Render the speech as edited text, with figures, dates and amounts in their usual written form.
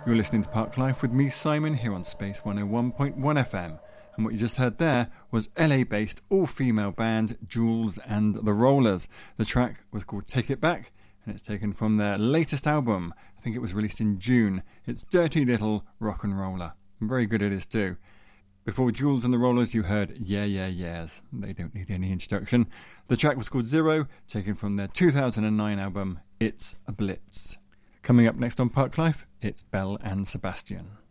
You're listening to Park Life with me, Simon, here on Space 101.1 FM. And what you just heard there was LA-based all-female band Jules and the Rollers. The track was called Take It Back, and it's taken from their latest album. I think it was released in June. It's Dirty Little Rock and Roller. And very good it is too. Before Jules and the Rollers, you heard Yeah Yeah Yeahs. They don't need any introduction. The track was called Zero, taken from their 2009 album It's a Blitz. Coming up next on Park Life, it's Belle and Sebastian.